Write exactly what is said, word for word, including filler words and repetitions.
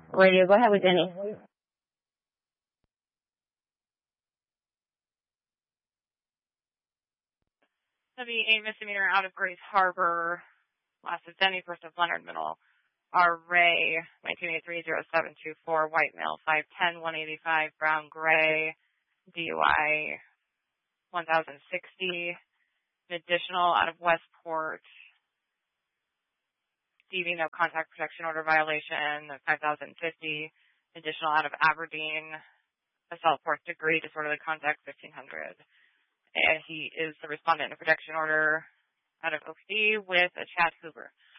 Radio, go ahead with Denny. That'd be a misdemeanor out of Grace Harbor. Last is Denny, first of Leonard, middle R. Ray, nineteen eighty-three oh seven two four, white male, five ten, one eighty-five, brown gray, D U I one thousand sixty, additional out of Westport, D V no contact protection order violation, five thousand fifty, additional out of Aberdeen, assault fourth degree, disorderly contact, fifteen hundred. And he is the respondent in a protection order out of O P D with a Chad Hoover.